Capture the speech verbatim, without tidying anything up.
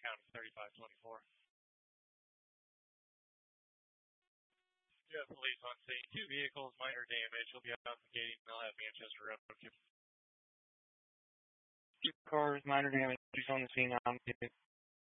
County thirty-five twenty-four. Yeah, police on scene. Two vehicles, minor damage. Will be investigating. They'll have Manchester Road. Two cars, minor damage. On the scene. I'm